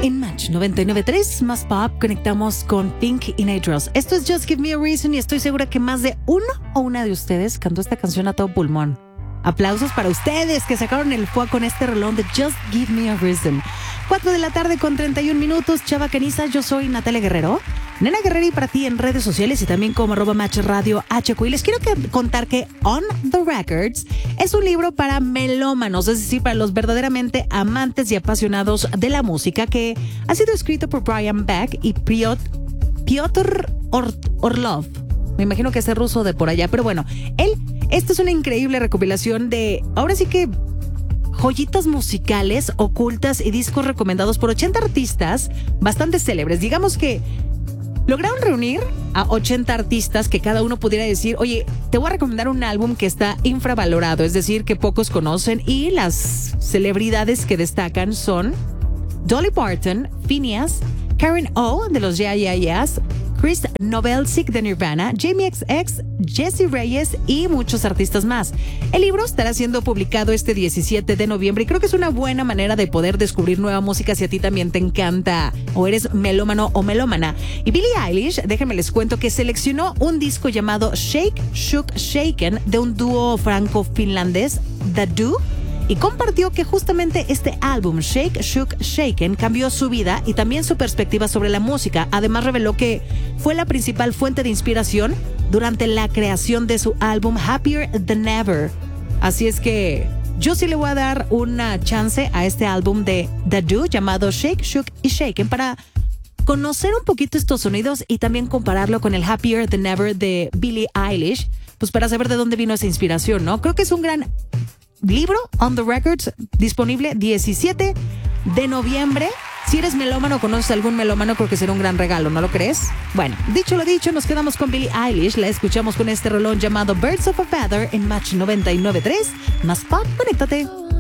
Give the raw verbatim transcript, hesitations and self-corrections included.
En Match noventa y nueve punto tres, más pop, conectamos con Pink y Night Rose. Esto es Just Give Me a Reason y estoy segura que más de uno o una de ustedes cantó esta canción a todo pulmón. Aplausos para ustedes que sacaron el fuego con este rolón de Just Give Me a Reason. cuatro de la tarde con treinta y un minutos, Chava Caniza, yo soy Natalia Guerrero. Nena Guerrero y para ti en redes sociales y también como arroba Match Radio H Q. Y les quiero que, contar que On the Records es un libro para melómanos, es decir, para los verdaderamente amantes y apasionados de la música, que ha sido escrito por Brian Beck y Piotr, Piotr Or, Orlov. Me imagino que es el ruso de por allá, pero bueno, él, esta es una increíble recopilación de, ahora sí que, joyitas musicales ocultas y discos recomendados por ochenta artistas bastante célebres. Digamos que lograron reunir a ochenta artistas que cada uno pudiera decir, oye, te voy a recomendar un álbum que está infravalorado, es decir, que pocos conocen, y las celebridades que destacan son Dolly Parton, Phineas, Karen O de los Yeah Yeah Yeahs, Chris Novoselic de Nirvana, Jamie X X, Jessie Reyes y muchos artistas más. El libro estará siendo publicado este diecisiete de noviembre y creo que es una buena manera de poder descubrir nueva música si a ti también te encanta o eres melómano o melómana. Y Billie Eilish, déjenme les cuento que seleccionó un disco llamado Shake, Shook, Shaken de un dúo franco-finlandés, The Do, y compartió que justamente este álbum, Shake, Shook, Shaken, cambió su vida y también su perspectiva sobre la música. Además reveló que fue la principal fuente de inspiración durante la creación de su álbum Happier Than Ever. Así es que yo sí le voy a dar una chance a este álbum de The Do llamado Shake, Shook y Shaken para conocer un poquito estos sonidos y también compararlo con el Happier Than Ever de Billie Eilish, pues para saber de dónde vino esa inspiración, ¿no? Creo que es un gran libro, On the Records, disponible diecisiete de noviembre. Si eres melómano o conoces a algún melómano, creo que será un gran regalo, ¿no lo crees? Bueno, dicho lo dicho, nos quedamos con Billie Eilish. La escuchamos con este rolón llamado Birds of a Feather en Match noventa y nueve punto tres. Más pop, conéctate.